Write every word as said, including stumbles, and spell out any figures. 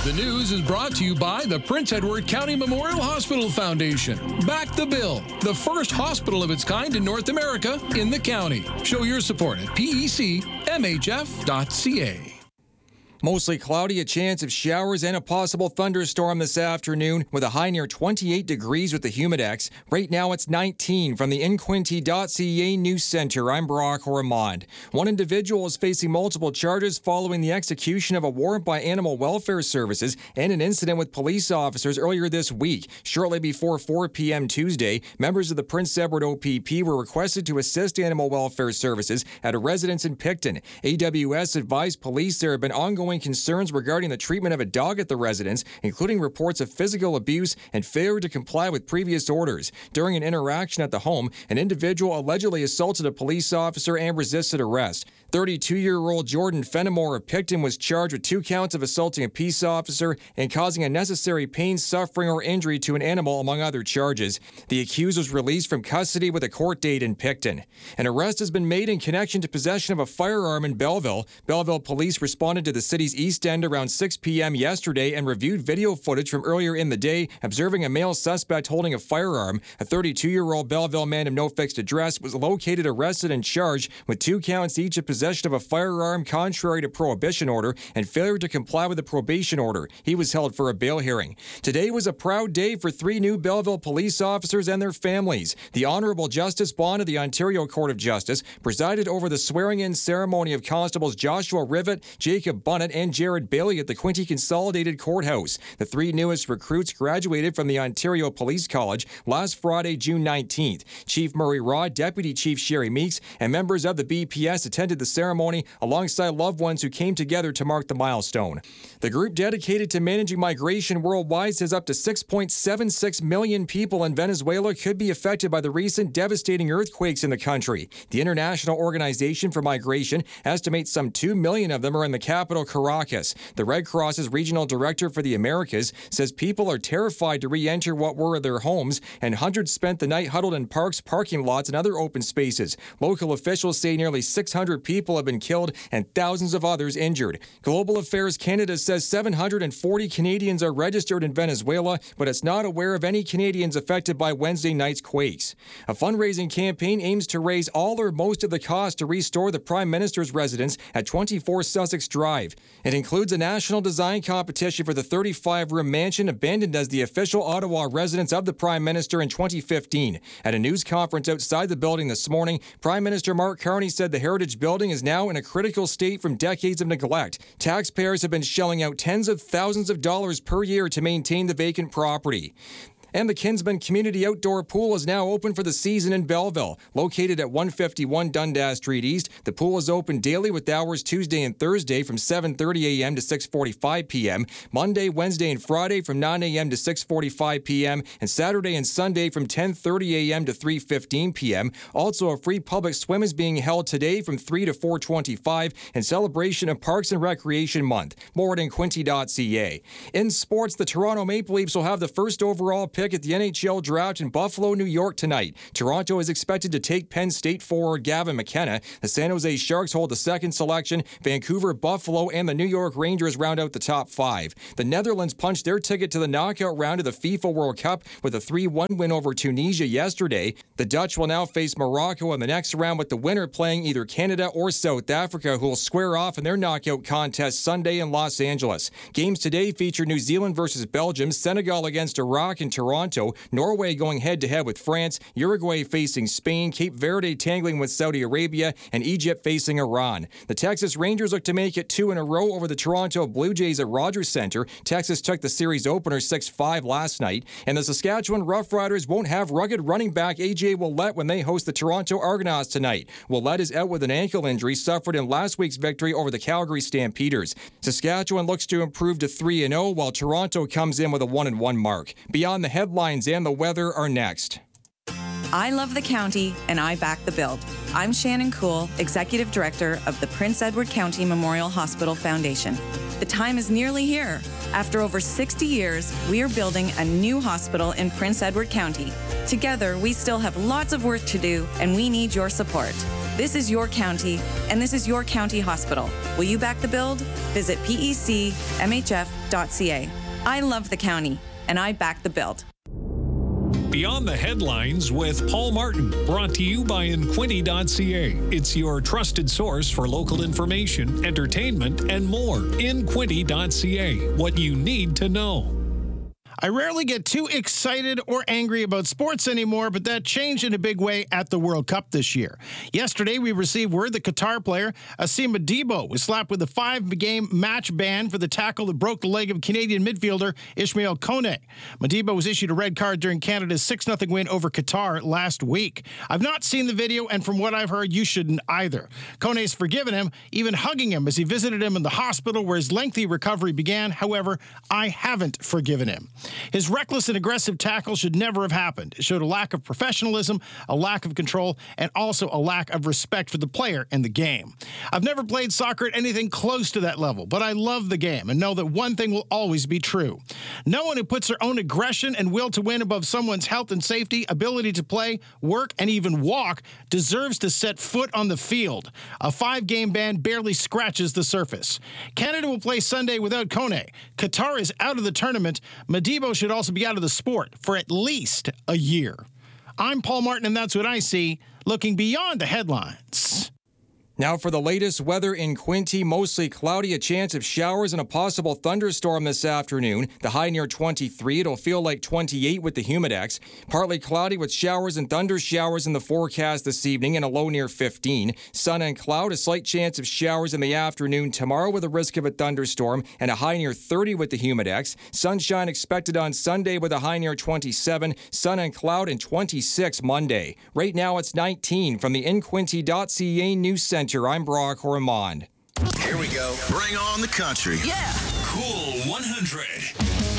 The news is brought to you by the Prince Edward County Memorial Hospital Foundation. Back the Bill, the first hospital of its kind in North America in the county. Show your support at P E C M H F dot C A. Mostly cloudy, a chance of showers and a possible thunderstorm this afternoon with a high near twenty-eight degrees with the Humidex. Right now it's nineteen. From the Inquinty dot C A News Center, I'm Brock Ormond. One individual is facing multiple charges following the execution of a warrant by Animal Welfare Services and an incident with police officers earlier this week. Shortly before four p.m. Tuesday, members of the Prince Edward O P P were requested to assist Animal Welfare Services at a residence in Picton. A W S advised police there have been ongoing concerns regarding the treatment of a dog at the residence, including reports of physical abuse and failure to comply with previous orders. During an interaction at the home, an individual allegedly assaulted a police officer and resisted arrest. thirty-two-year-old Jordan Fenimore of Picton was charged with two counts of assaulting a peace officer and causing unnecessary pain, suffering, or injury to an animal, among other charges. The accused was released from custody with a court date in Picton. An arrest has been made in connection to possession of a firearm in Belleville. Belleville police responded to the city's East End around six p.m. yesterday and reviewed video footage from earlier in the day, observing a male suspect holding a firearm. A thirty-two-year-old Belleville man of no fixed address was located, arrested, and charged with two counts each of possession of a firearm contrary to prohibition order and failure to comply with a probation order. He was held for a bail hearing. Today was a proud day for three new Belleville police officers and their families. The Honorable Justice Bond of the Ontario Court of Justice presided over the swearing-in ceremony of Constables Joshua Rivet, Jacob Bunnett, and Jared Bailey at the Quinte Consolidated Courthouse. The three newest recruits graduated from the Ontario Police College last Friday, June nineteenth. Chief Murray Rod, Deputy Chief Sherry Meeks, and members of the B P S attended the ceremony alongside loved ones who came together to mark the milestone. The group dedicated to managing migration worldwide says up to six point seven six million people in Venezuela could be affected by the recent devastating earthquakes in the country. The International Organization for Migration estimates some two million of them are in the capital, Caracas. The Red Cross's regional director for the Americas says people are terrified to re-enter what were their homes, and hundreds spent the night huddled in parks, parking lots, and other open spaces. Local officials say nearly six hundred people have been killed and thousands of others injured. Global Affairs Canada says seven hundred forty Canadians are registered in Venezuela, but it's not aware of any Canadians affected by Wednesday night's quakes. A fundraising campaign aims to raise all or most of the cost to restore the Prime Minister's residence at twenty-four Sussex Drive. It includes a national design competition for the thirty-five-room mansion abandoned as the official Ottawa residence of the Prime Minister in twenty fifteen. At a news conference outside the building this morning, Prime Minister Mark Carney said the Heritage Building is now in a critical state from decades of neglect. Taxpayers have been shelling out tens of thousands of dollars per year to maintain the vacant property. And the Kinsman Community Outdoor Pool is now open for the season in Belleville. Located at one fifty-one Dundas Street East, the pool is open daily with hours Tuesday and Thursday from seven thirty a.m. to six forty-five p.m., Monday, Wednesday, and Friday from nine a.m. to six forty-five p.m., and Saturday and Sunday from ten thirty a.m. to three fifteen p.m. Also, a free public swim is being held today from three to four twenty-five in celebration of Parks and Recreation Month. More at Inquinty dot C A. In sports, the Toronto Maple Leafs will have the first overall pick at the N H L draft in Buffalo, New York tonight. Toronto is expected to take Penn State forward Gavin McKenna. The San Jose Sharks hold the second selection. Vancouver, Buffalo, and the New York Rangers round out the top five. The Netherlands punched their ticket to the knockout round of the FIFA World Cup with a three one win over Tunisia yesterday. The Dutch will now face Morocco in the next round, with the winner playing either Canada or South Africa, who will square off in their knockout contest Sunday in Los Angeles. Games today feature New Zealand versus Belgium, Senegal against Iraq, and Toronto. Norway going head-to-head with France, Uruguay facing Spain, Cape Verde tangling with Saudi Arabia, and Egypt facing Iran. The Texas Rangers look to make it two in a row over the Toronto Blue Jays at Rogers Centre. Texas took the series opener six five last night, and the Saskatchewan Roughriders won't have rugged running back A J Ouellette when they host the Toronto Argonauts tonight. Ouellette is out with an ankle injury suffered in last week's victory over the Calgary Stampeders. Saskatchewan looks to improve to three and oh, while Toronto comes in with a one and one mark. Beyond the headlines and the weather are next. I love the county, and I back the build. I'm Shannon Cool, Executive Director of the Prince Edward County Memorial Hospital Foundation. The time is nearly here. After over sixty years, we are building a new hospital in Prince Edward County. Together, we still have lots of work to do, and we need your support. This is your county, and this is your county hospital. Will you back the build? Visit P E C M H F dot C A. I love the county, and I back the build. Beyond the Headlines with Paul Martin, brought to you by Inquinty dot C A. It's your trusted source for local information, entertainment, and more. Inquinty dot C A, what you need to know. I rarely get too excited or angry about sports anymore, but that changed in a big way at the World Cup this year. Yesterday, we received word that Qatar player Asim Modibo was slapped with a five-game match ban for the tackle that broke the leg of Canadian midfielder Ismail Kone. Modibo was issued a red card during Canada's six nothing win over Qatar last week. I've not seen the video, and from what I've heard, you shouldn't either. Kone's forgiven him, even hugging him as he visited him in the hospital where his lengthy recovery began. However, I haven't forgiven him. His reckless and aggressive tackle should never have happened. It showed a lack of professionalism, a lack of control, and also a lack of respect for the player and the game. I've never played soccer at anything close to that level, but I love the game and know that one thing will always be true. No one who puts their own aggression and will to win above someone's health and safety, ability to play, work, and even walk deserves to set foot on the field. A five-game ban barely scratches the surface. Canada will play Sunday without Kone. Qatar is out of the tournament. Modibo should also be out of the sport for at least a year. I'm Paul Martin, and that's what I see, looking beyond the headlines. Now for the latest weather in Quinte, mostly cloudy, a chance of showers and a possible thunderstorm this afternoon. The high near twenty-three. It'll feel like twenty-eight with the humidex. Partly cloudy with showers and thunder showers in the forecast this evening and a low near fifteen. Sun and cloud, a slight chance of showers in the afternoon tomorrow with a risk of a thunderstorm and a high near thirty with the humidex. Sunshine expected on Sunday with a high near twenty-seven. Sun and cloud and twenty-six Monday. Right now it's nineteen from the Inquinty dot C A News Center. I'm Brock Ormond. Here we go. Bring on the country. Yeah. Cool one hundred.